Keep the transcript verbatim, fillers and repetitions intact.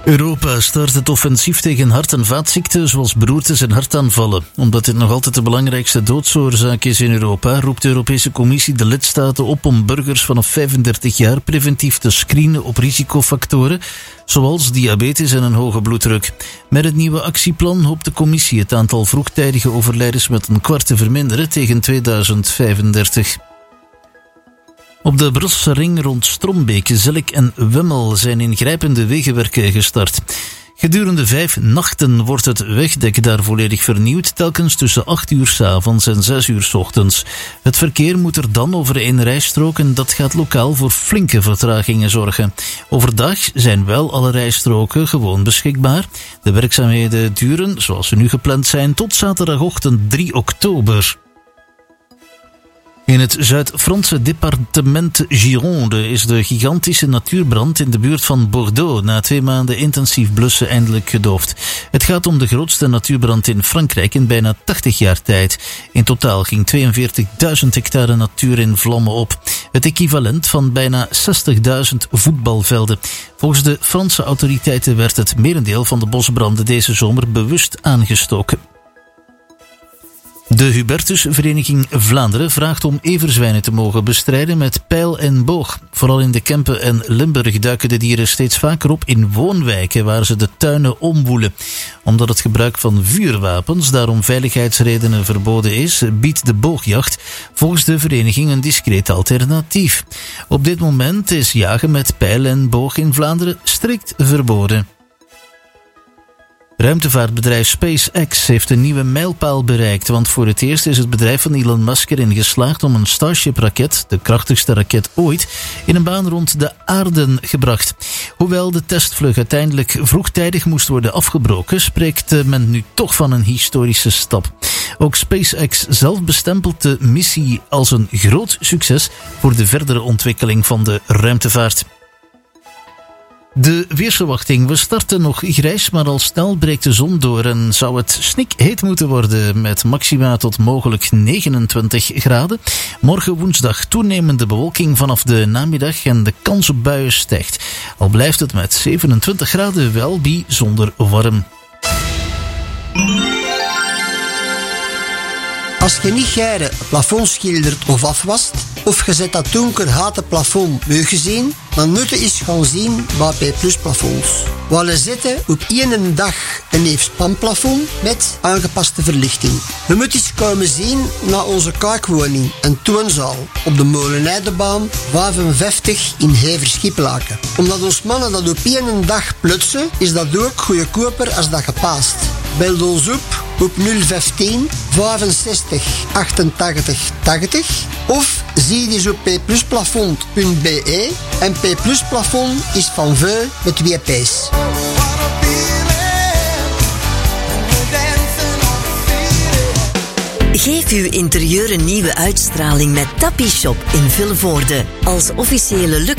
Europa start het offensief tegen hart- en vaatziekten zoals beroertes en hartaanvallen. Omdat dit nog altijd de belangrijkste doodsoorzaak is in Europa, roept de Europese Commissie de lidstaten op om burgers vanaf vijfendertig jaar preventief te screenen op risicofactoren, zoals diabetes en een hoge bloeddruk. Met het nieuwe actieplan hoopt de Commissie het aantal vroegtijdige overlijdens met een kwart te verminderen tegen tweeduizend vijfendertig. Op de Brusselse ring rond Strombeek, Zellik en Wemmel zijn ingrijpende wegenwerken gestart. Gedurende vijf nachten wordt het wegdek daar volledig vernieuwd, telkens tussen acht uur 's avonds en zes uur 's ochtends. Het verkeer moet er dan over één rijstrook en dat gaat lokaal voor flinke vertragingen zorgen. Overdag zijn wel alle rijstroken gewoon beschikbaar. De werkzaamheden duren, zoals ze nu gepland zijn, tot zaterdagochtend drie oktober. In het Zuid-Franse departement Gironde is de gigantische natuurbrand in de buurt van Bordeaux na twee maanden intensief blussen eindelijk gedoofd. Het gaat om de grootste natuurbrand in Frankrijk in bijna tachtig jaar tijd. In totaal ging tweeënveertigduizend hectare natuur in vlammen op. Het equivalent van bijna zestigduizend voetbalvelden. Volgens de Franse autoriteiten werd het merendeel van de bosbranden deze zomer bewust aangestoken. De Hubertusvereniging Vlaanderen vraagt om everzwijnen te mogen bestrijden met pijl en boog. Vooral in de Kempen en Limburg duiken de dieren steeds vaker op in woonwijken waar ze de tuinen omwoelen. Omdat het gebruik van vuurwapens daarom veiligheidsredenen verboden is, biedt de boogjacht volgens de vereniging een discreet alternatief. Op dit moment is jagen met pijl en boog in Vlaanderen strikt verboden. Ruimtevaartbedrijf SpaceX heeft een nieuwe mijlpaal bereikt, want voor het eerst is het bedrijf van Elon Musk erin geslaagd om een Starship-raket, de krachtigste raket ooit, in een baan rond de aarde gebracht. Hoewel de testvlucht uiteindelijk vroegtijdig moest worden afgebroken, spreekt men nu toch van een historische stap. Ook SpaceX zelf bestempelt de missie als een groot succes voor de verdere ontwikkeling van de ruimtevaart. De weersverwachting. We starten nog grijs, maar al snel breekt de zon door en zou het snikheet moeten worden met maxima tot mogelijk negenentwintig graden. Morgen woensdag toenemende bewolking vanaf de namiddag en de kans op buien stijgt. Al blijft het met zevenentwintig graden wel bijzonder warm. Als je niet geren het plafond schildert of afwast, of je zet dat donker hate plafond meugezien, dan moet je eens gaan zien bij P plus plafonds. We zetten op één dag een neef spanplafond met aangepaste verlichting. We moeten eens komen zien naar onze kaakwoning en toonzaal op de Molenaardebaan vijfenvijftig in Hever-Schiplaken. Omdat ons mannen dat op één dag plutsen, is dat ook goedkoper als dat gepaast. Bel ons op op nul vijftien vijfenzestig achtentachtig tachtig of zie eens op p plus plafond punt b e en P plus plafond is van veu met twee p's. Geef uw interieur een nieuwe uitstraling met Tapie Shop in Vilvoorde als officiële